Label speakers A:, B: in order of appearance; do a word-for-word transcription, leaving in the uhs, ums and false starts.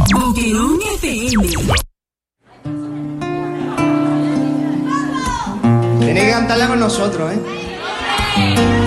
A: Boquerón F M.
B: Tenés que cantarla con nosotros, ¿eh?